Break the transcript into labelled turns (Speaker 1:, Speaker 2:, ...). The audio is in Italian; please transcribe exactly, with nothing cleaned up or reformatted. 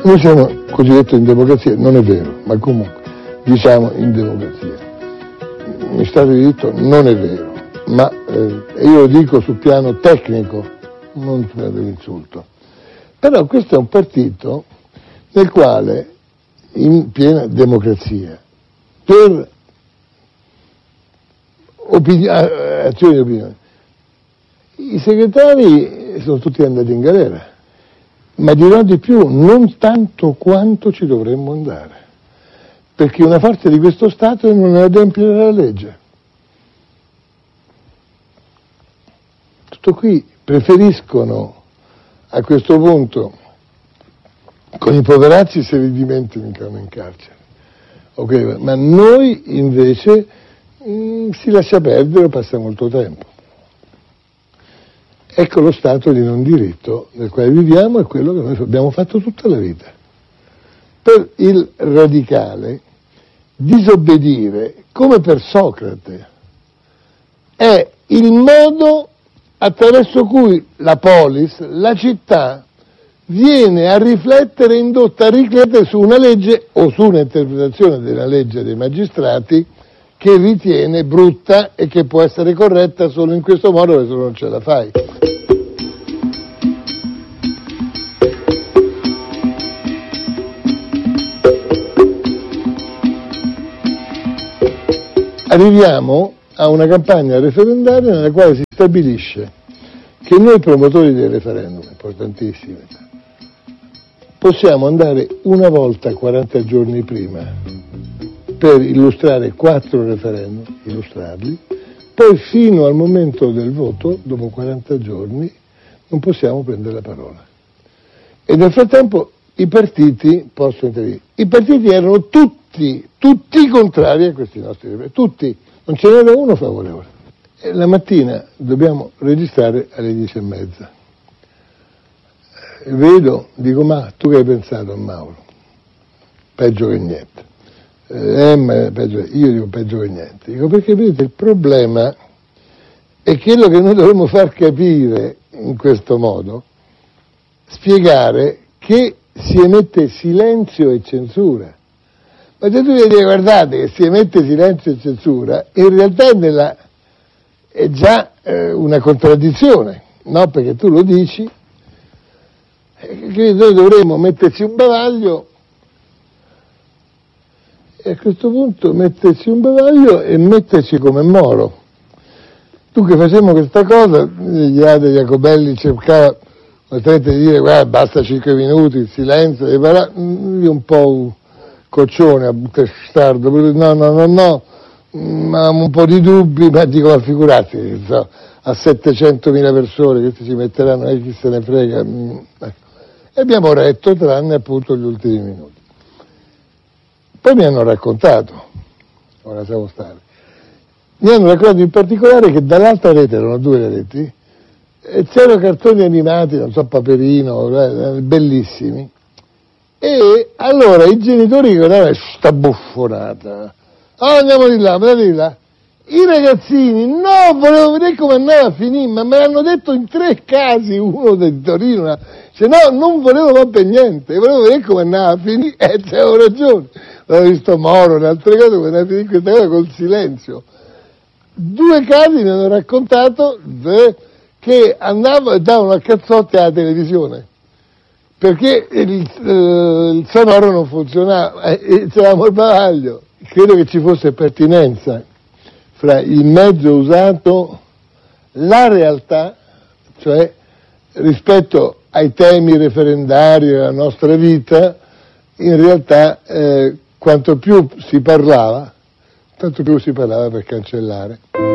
Speaker 1: Noi siamo cosiddetto in democrazia, non è vero, ma comunque diciamo in democrazia. In Stato di diritto non è vero, ma eh, io lo dico sul piano tecnico, non sul piano dell'insulto. Però questo è un partito nel quale, in piena democrazia, per opini- azioni di opinione, i segretari sono tutti andati in galera, ma dirò di più, non tanto quanto ci dovremmo andare, perché una forza di questo Stato non è adempiere la legge. Tutto qui. Preferiscono a questo punto con i poverazzi se li dimenticano in carcere, okay? Ma noi invece mh, si lascia perdere, passa molto tempo. Ecco lo Stato di non diritto nel quale viviamo, è quello che noi abbiamo fatto tutta la vita. Per il radicale disobbedire, come per Socrate, è il modo attraverso cui la polis, la città, viene a riflettere, indotta a riflettere su una legge o su un'interpretazione della legge dei magistrati che ritiene brutta e che può essere corretta solo in questo modo, perché se non ce la fai. Arriviamo a una campagna referendaria nella quale si stabilisce che noi promotori dei referendum, importantissimi, possiamo andare una volta quaranta giorni prima per illustrare quattro referendum, illustrarli, poi fino al momento del voto, dopo quaranta giorni, non possiamo prendere la parola. E nel frattempo i partiti possono intervenire. I partiti erano tutti, tutti contrari a questi nostri referendum, tutti. Non ce n'era uno favorevole. E la mattina dobbiamo registrare alle dieci e mezza. Vedo, dico, ma tu che hai pensato a Mauro? Peggio che niente. Eh, ma peggio, io dico peggio che niente. Dico perché vedete il problema è quello che noi dovremmo far capire in questo modo, spiegare che si emette silenzio e censura. Ma se tu devi dire, guardate, che si emette silenzio e censura, in realtà è, nella, è già eh, una contraddizione, no? Perché tu lo dici, che noi dovremmo metterci un bavaglio, e a questo punto metterci un bavaglio e metterci come Moro. Tu che facemmo questa cosa, gli altri Jacobelli cercava di dire, guarda, basta cinque minuti, il silenzio, e parla, io un po' coccione, testardo, no, no, no, no, ma un po' di dubbi, ma dico, ma figurati, so, a settecentomila persone che si metteranno, e chi se ne frega, e abbiamo retto tranne appunto gli ultimi minuti. Poi mi hanno raccontato, ora siamo stare, mi hanno raccontato in particolare che dall'altra rete, erano due reti, e c'erano cartoni animati, non so, Paperino, bellissimi. E allora i genitori guardavano sta buffonata, oh, andiamo di là, andiamo di là. I ragazzini, no, volevo vedere come andava a finire, ma me l'hanno detto in tre casi, uno di Torino, una, cioè no, non volevo va per niente, volevo vedere come andava a finire, e eh, c'avevo ragione, l'avevo visto Moro, le altre cose, come andava a finire questa cosa col silenzio. Due casi mi hanno raccontato eh, che andavano e davano a cazzotti alla televisione, perché il, eh, il sonoro non funzionava, e c'eravamo il bavaglio. Credo che ci fosse pertinenza fra il mezzo usato, la realtà, cioè rispetto ai temi referendari della nostra vita, in realtà eh, quanto più si parlava, tanto più si parlava per cancellare.